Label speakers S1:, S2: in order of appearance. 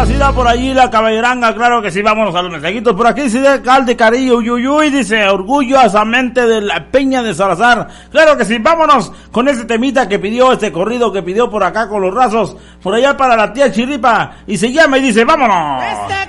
S1: complacida por allí la caballeranga, claro que sí, vámonos a los mensajitos. Por aquí dice Alcalde Carillo, uyuyuy, dice, orgullosamente de la Peña de Salazar. Claro que sí, vámonos con ese temita que pidió, este corrido que pidió por acá con los rasos, por allá para la tía Chirripa, y se llama y dice, vámonos.